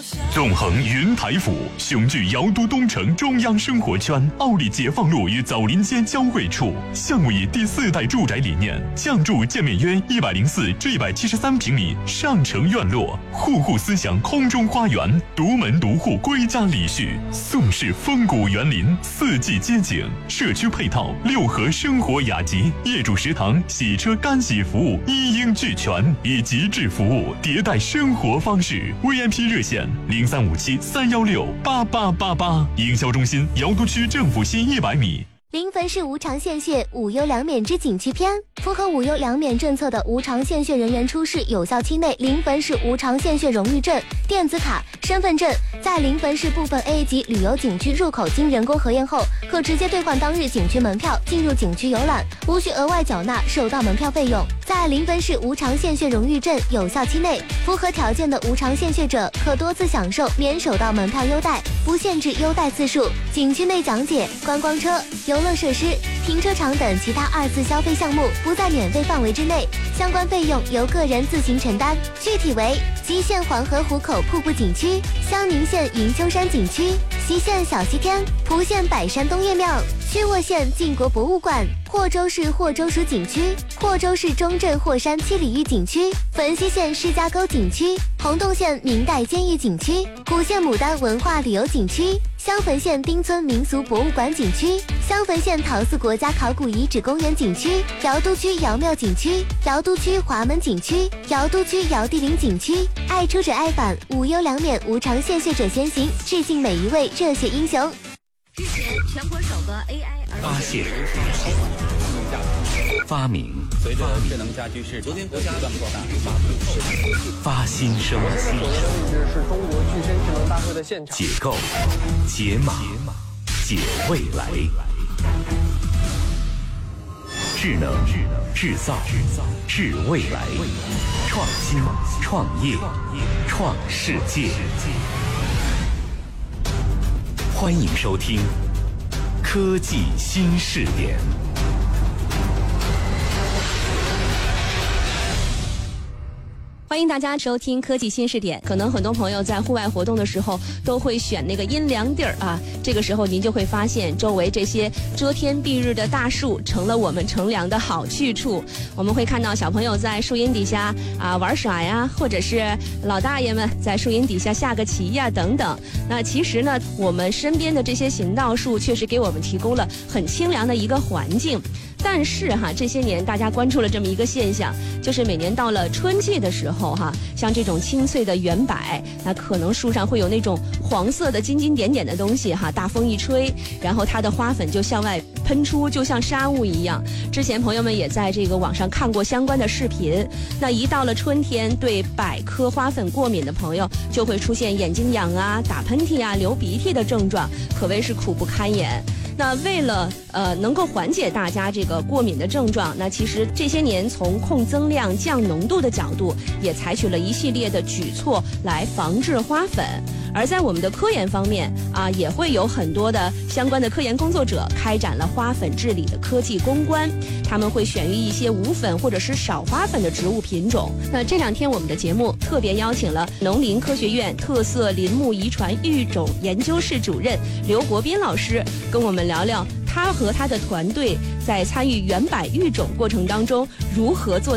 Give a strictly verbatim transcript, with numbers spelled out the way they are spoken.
纵横云台府，雄踞瑶都东城中央生活圈，奥利解放路与枣林街交汇处。项目以第四代住宅理念，降筑建面约一百零四至一百七十三平米上城院落，户户思想空中花园，独门独户归家礼序，宋式风骨园林，四季街景，社区配套六合生活雅集，业主食堂、洗车干洗服务一应俱全，以极致服务迭代生活方式。 V I P 热线零三五七三幺六八八八八，营销中心瑶都区政府西一百米。 临汾市无偿献血无忧两免之景区篇，符合无忧两免政策的无偿献血人员出示有效期内临汾市无偿献血荣誉证、电子卡、身份证，在临汾市部分 A 级旅游景区入口经人工核验后，可直接兑换当日景区门票进入景区游览，无需额外缴纳首到门票费用。在临汾市无偿献血荣誉证有效期内，符合条件的无偿献血者可多次享受免首到门票优待，不限制优待次数。景区内讲解、观光车、游乐设施、停车场等其他二次消费项目不在免费范围之内，相关费用由个人自行承担。具体为：吉县黄河湖口瀑布景区、襄宁县云丘山景区、西县小西天、蒲县百山东岳庙、曲沃县晋国博物馆、霍州市霍州属景区、霍州市中镇霍山七里峪景区、汾西县释迦沟景区、洪洞县明代监狱景区、古县牡丹文化旅游景区、襄汾县丁村民俗博物馆景区、襄汾县陶寺国家考古遗址公园景区、瑶都区瑶庙景区、瑶都区华门景区、瑶都区瑶地陵景区。爱出者爱返，无忧两免，无偿献血者先行，致敬每一位热血英雄。 日前，全国首个 A I 发现、发明、 随着智能家居市昨天国家不断扩大， 发新生、 首先位置是中国具身智能大会的现场。 解构、解码、解未来。智能、制造、制未来，创新、创业、创世界。欢迎收听科技新视点。 欢迎大家收听科技新视点。可能很多朋友在户外活动的时候都会选那个阴凉地儿啊，这个时候您就会发现周围这些遮天蔽日的大树成了我们乘凉的好去处。我们会看到小朋友在树荫底下啊玩耍呀，或者是老大爷们在树荫底下下个棋呀等等。那其实呢，我们身边的这些行道树确实给我们提供了很清凉的一个环境。但是哈，这些年大家关注了这么一个现象，就是每年到了春季的时候哈，像这种青翠的圆柏，那可能树上会有那种黄色的金金点点的东西哈，大风一吹，然后它的花粉就向外喷出，就像沙雾一样。之前朋友们也在这个网上看过相关的视频。那一到了春天，对百科花粉过敏的朋友就会出现眼睛痒啊、打喷嚏啊、流鼻涕的症状，可谓是苦不堪言。那为了呃能够缓解大家这个过敏的症状，那其实这些年从控增量、降浓度的角度，也采取了一系列的举措来防治花粉。而在我们的科研方面啊，也会有很多的相关的科研工作者开展了花粉治理的科技攻关，他们会选育一些无粉或者是少花粉的植物品种。那这两天我们的节目特别邀请了农林科学院特色林木遗传育种研究室主任刘国斌老师，跟我们聊聊他和他的团队在参与原柏育种过程当中如何做